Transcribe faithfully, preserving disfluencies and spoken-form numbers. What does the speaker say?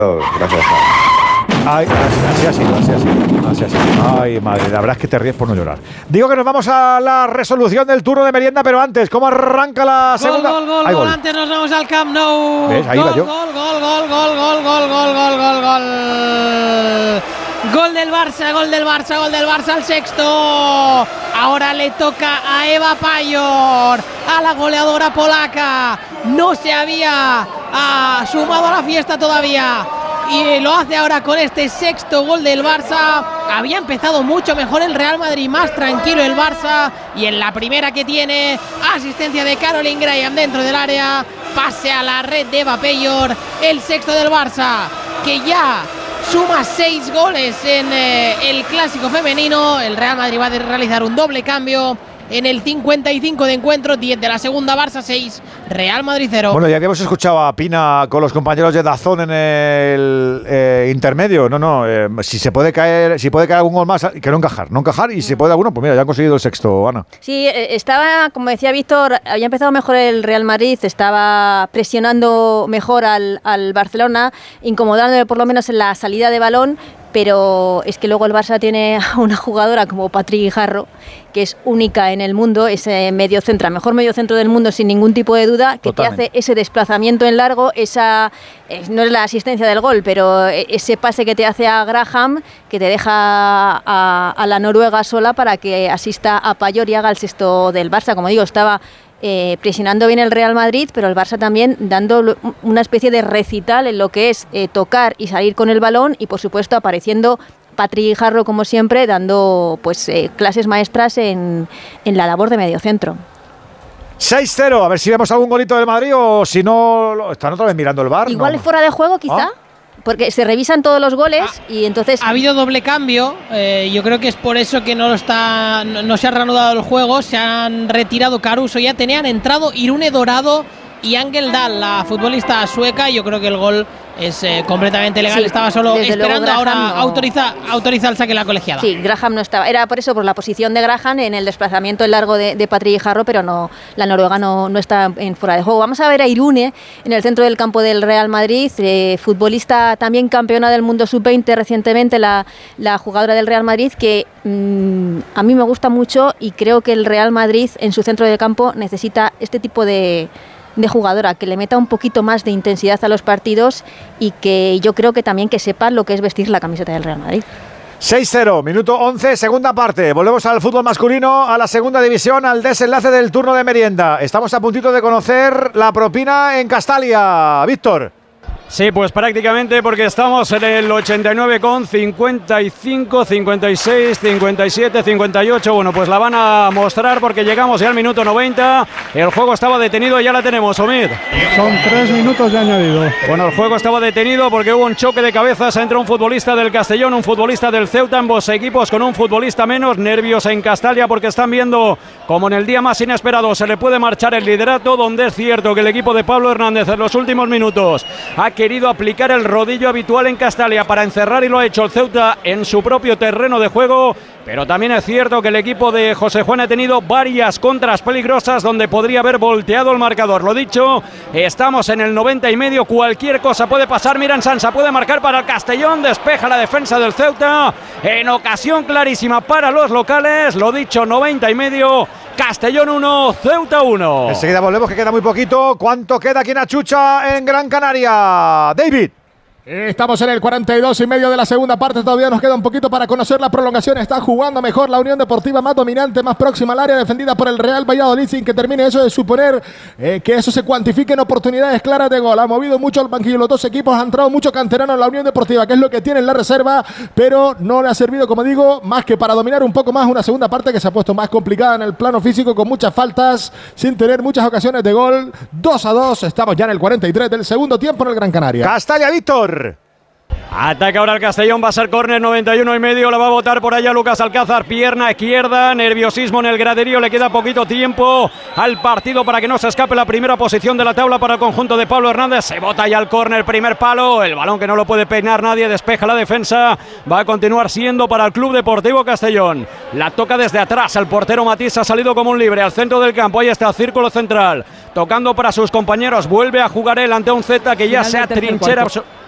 Gracias. Ay, así ha sido, así ha sido, así ha sido. Ay, madre, la verdad es que te ríes por no llorar. Digo que nos vamos a la resolución del turno de merienda, pero antes, ¿cómo arranca la segunda? Gol, gol, gol, Ay, gol. Antes nos vamos al Camp Nou. ¿Ves? Ahí gol, va yo. Gol, gol, gol, gol, gol, gol, gol, gol, gol, gol. Gol del Barça, gol del Barça, gol del Barça al sexto. Ahora le toca a Eva Pajor, a la goleadora polaca. No se había ah, sumado a la fiesta todavía. Y lo hace ahora con este sexto gol del Barça. Había empezado mucho mejor el Real Madrid, más tranquilo el Barça. Y en la primera que tiene, asistencia de Caroline Graham dentro del área. Pase a la red de Eva Pajor, el sexto del Barça, que ya suma seis goles en eh, el clásico femenino. El Real Madrid va a realizar un doble cambio en el cincuenta y cinco de encuentro, diez de la segunda, Barça seis, Real Madrid cero. Bueno, ya habíamos escuchado a Pina con los compañeros de Dazón en el eh, intermedio. No, no, eh, si se puede caer, si puede caer algún gol más, que no encajar, no encajar, y si puede alguno, pues mira, ya han conseguido el sexto, Ana. Sí, estaba, como decía Víctor, había empezado mejor el Real Madrid, estaba presionando mejor al, al Barcelona, incomodándole por lo menos en la salida de balón. Pero es que luego el Barça tiene una jugadora como Patri Guijarro, que es única en el mundo, es mediocentro, mejor mediocentro del mundo sin ningún tipo de duda, que Totalmente. Te hace ese desplazamiento en largo, esa no es la asistencia del gol, pero ese pase que te hace a Graham, que te deja a, a la noruega sola para que asista a Pajor y haga el sexto del Barça. Como digo, estaba Eh, presionando bien el Real Madrid, pero el Barça también dando una especie de recital en lo que es eh, tocar y salir con el balón, y por supuesto apareciendo Patri Guijarro como siempre, dando pues eh, clases maestras en, en la labor de mediocentro. seis cero, a ver si vemos algún golito del Madrid o si no, están otra vez mirando el V A R. Igual no. fuera de juego quizá. ¿Ah? Porque se revisan todos los goles ah, y entonces... Ha habido doble cambio, eh, yo creo que es por eso que no, está, no, no se ha reanudado el juego, se han retirado Caruso, ya tenían entrado Irune Dorado y Ángel Dahl, la futbolista sueca, y yo creo que el gol es eh, completamente legal, sí, estaba solo esperando, luego, ahora no. autoriza, autoriza el saque la colegiada. Sí, Graham no estaba, era por eso, por la posición de Graham en el desplazamiento en largo de, de Patri Guijarro, pero no, la noruega no, no está en fuera de juego. Vamos a ver a Irune en el centro del campo del Real Madrid, eh, futbolista también campeona del mundo sub veinte recientemente, la, la jugadora del Real Madrid, que mmm, a mí me gusta mucho, y creo que el Real Madrid en su centro del campo necesita este tipo de... de jugadora, que le meta un poquito más de intensidad a los partidos, y que yo creo que también que sepa lo que es vestir la camiseta del Real Madrid. seis cero, minuto once, segunda parte. Volvemos al fútbol masculino, a la segunda división, al desenlace del turno de merienda. Estamos a puntito de conocer la propina en Castalia. Víctor. Sí, pues prácticamente, porque estamos en el ochenta y nueve con cincuenta y cinco, cincuenta y seis, cincuenta y siete, cincuenta y ocho. Bueno, pues la van a mostrar porque llegamos ya al minuto noventa. El juego estaba detenido y ya la tenemos, Omid. Son tres minutos de añadido. Bueno, el juego estaba detenido porque hubo un choque de cabezas entre un futbolista del Castellón, un futbolista del Ceuta, ambos equipos con un futbolista menos. Nervios en Castalia porque están viendo como en el día más inesperado se le puede marchar el liderato, donde es cierto que el equipo de Pablo Hernández en los últimos minutos ha querido aplicar el rodillo habitual en Castalia para encerrar, y lo ha hecho el Ceuta en su propio terreno de juego. Pero también es cierto que el equipo de José Juan ha tenido varias contras peligrosas donde podría haber volteado el marcador. Lo dicho, estamos en el noventa y medio, cualquier cosa puede pasar. Miran Sansa, puede marcar para el Castellón, despeja la defensa del Ceuta en ocasión clarísima para los locales. Lo dicho, noventa y medio, Castellón uno, Ceuta uno. Enseguida volvemos, que queda muy poquito. ¿Cuánto queda aquí en Achucha, en Gran Canaria? David. Estamos en el cuarenta y dos y medio de la segunda parte. Todavía nos queda un poquito para conocer la prolongación. Está jugando mejor la Unión Deportiva, más dominante, más próxima al área, defendida por el Real Valladolid, sin que termine eso de suponer eh, que eso se cuantifique en oportunidades claras de gol. Ha movido mucho el banquillo los dos equipos, ha entrado mucho canterano en la Unión Deportiva, que es lo que tiene en la reserva, pero no le ha servido, como digo, más que para dominar un poco más una segunda parte que se ha puesto más complicada en el plano físico, con muchas faltas, sin tener muchas ocasiones de gol. dos a dos, estamos ya en el cuarenta y tres del segundo tiempo en el Gran Canaria. Castalia, Víctor. Ataca ahora el Castellón, va a ser córner, noventa y uno y medio, la va a botar por allá Lucas Alcázar, pierna izquierda, nerviosismo en el graderío, le queda poquito tiempo al partido para que no se escape la primera posición de la tabla para el conjunto de Pablo Hernández. Se bota ya al córner, primer palo, el balón que no lo puede peinar nadie, despeja la defensa, va a continuar siendo para el Club Deportivo Castellón. La toca desde atrás, el portero Matís ha salido como un libre al centro del campo, ahí está el círculo central, tocando para sus compañeros, vuelve a jugar él ante un Z que ya se atrinchera.